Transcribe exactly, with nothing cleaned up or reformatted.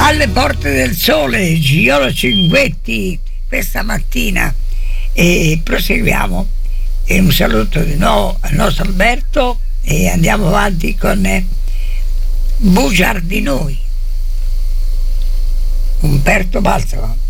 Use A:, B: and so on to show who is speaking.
A: Alle porte del sole, Giolo Cinquetti questa mattina, e proseguiamo. E un saluto di nuovo al nostro Alberto e andiamo avanti con Bugiardinoi, Umberto Balsamo.